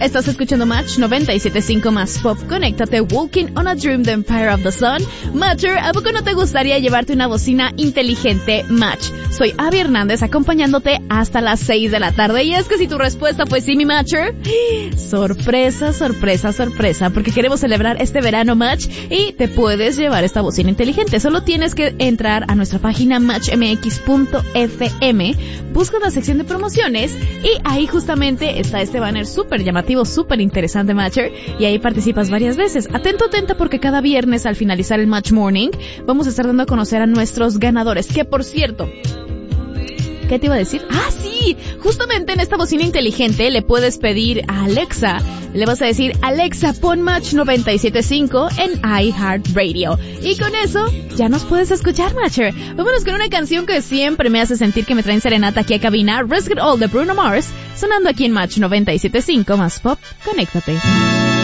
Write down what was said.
Estás escuchando Match 97.5 más Pop. Conéctate, Walking on a Dream, The Empire of the Sun. Matcher, ¿a poco no te gustaría llevarte una bocina inteligente Match? Soy Abby Hernández acompañándote hasta las 6 de la tarde. Y es que si tu respuesta fue sí, mi Matcher, sorpresa, sorpresa, sorpresa, porque queremos celebrar este verano Match y te puedes llevar esta bocina inteligente. Solo tienes que entrar a nuestra página matchmx.fm, busca la sección de promociones y ahí justamente está este banner súper llamativo, súper interesante, Matcher, y ahí participas varias veces. Atento, atenta, porque cada viernes al finalizar el Match Morning vamos a estar dando a conocer a nuestros ganadores, que por cierto, ¿qué te iba a decir? ¡Ah, sí! Justamente en esta bocina inteligente le puedes pedir a Alexa, le vas a decir, Alexa, pon Match 97.5 en iHeartRadio. Y con eso, ya nos puedes escuchar, Matcher. Vámonos con una canción que siempre me hace sentir que me traen serenata aquí a cabina, Risk It All de Bruno Mars, sonando aquí en Match 97.5 más Pop. Conéctate.